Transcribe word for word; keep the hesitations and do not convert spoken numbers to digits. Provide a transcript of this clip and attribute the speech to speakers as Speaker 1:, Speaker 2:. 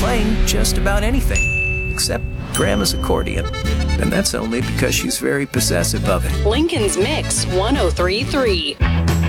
Speaker 1: playing just about anything, except Grandma's accordion. And that's only because she's very possessive of it.
Speaker 2: Lincoln's Mix ten thirty-three.